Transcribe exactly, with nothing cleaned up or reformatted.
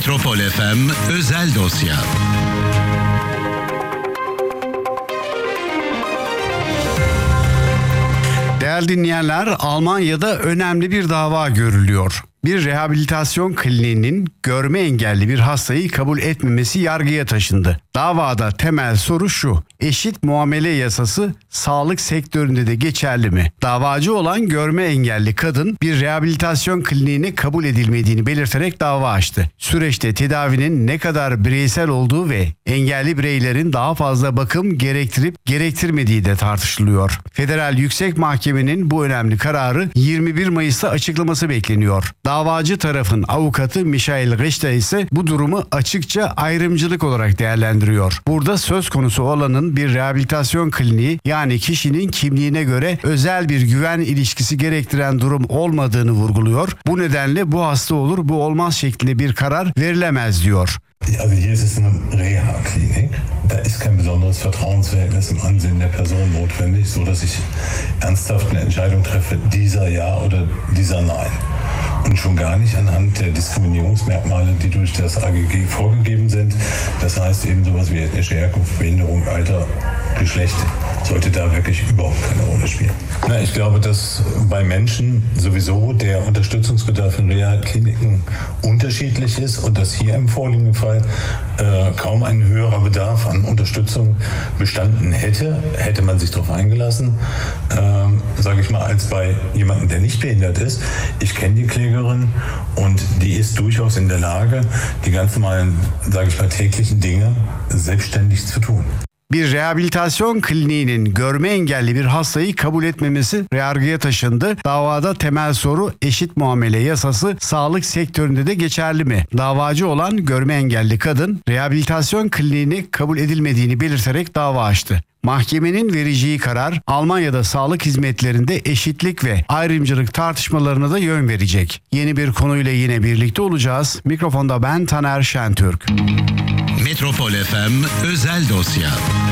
Metropol F M Özel Dosya. Değerli dinleyenler, Almanya'da önemli bir dava görülüyor. Bir rehabilitasyon kliniğinin görme engelli bir hastayı kabul etmemesi yargıya taşındı. Davada temel soru şu: eşit muamele yasası sağlık sektöründe de geçerli mi? Davacı olan görme engelli kadın bir rehabilitasyon kliniğine kabul edilmediğini belirterek dava açtı. Süreçte tedavinin ne kadar bireysel olduğu ve engelli bireylerin daha fazla bakım gerektirip gerektirmediği de tartışılıyor. Federal Yüksek Mahkemenin bu önemli kararı yirmi bir Mayıs'ta açıklaması bekleniyor. Davacı tarafın avukatı Michael Richter ise bu durumu açıkça ayrımcılık olarak değerlendiriyor. Burada söz konusu olanın bir rehabilitasyon kliniği, yani kişinin kimliğine göre özel bir güven ilişkisi gerektiren durum olmadığını vurguluyor. Bu nedenle bu hasta olur, bu olmaz şeklinde bir karar verilemez diyor. Also hier ist es eine Reha-Klinik. Da ist kein besonderes Vertrauensverhältnis im Ansehen der Person notwendig, so dass ich ernsthaft eine Entscheidung treffe, dieser ja oder dieser nein. Und schon gar nicht anhand der Diskriminierungsmerkmale, die durch das A G G vorgegeben sind. Das heißt eben sowas wie ethnische Herkunft, Behinderung, Alter, Geschlecht sollte da wirklich überhaupt keine Rolle spielen. Na, ich glaube, dass bei Menschen sowieso der Unterstützungsbedarf in Reha-Kliniken unterschiedlich ist und dass hier im vorliegenden Fall äh, kaum ein höherer Bedarf an Unterstützung bestanden hätte, hätte man sich darauf eingelassen, äh, sage ich mal, als bei jemandem, der nicht behindert ist. Ich kenne die Klägerin und die ist durchaus in der Lage, die ganz normalen, sage ich mal, täglichen Dinge selbstständig zu tun. Bir rehabilitasyon kliniğinin görme engelli bir hastayı kabul etmemesi yargıya taşındı. Davada temel soru eşit muamele yasası sağlık sektöründe de geçerli mi? Davacı olan görme engelli kadın rehabilitasyon kliniğine kabul edilmediğini belirterek dava açtı. Mahkemenin vereceği karar Almanya'da sağlık hizmetlerinde eşitlik ve ayrımcılık tartışmalarına da yön verecek. Yeni bir konuyla yine birlikte olacağız. Mikrofonda ben Taner Şentürk. Metropol F M Özel Dosya.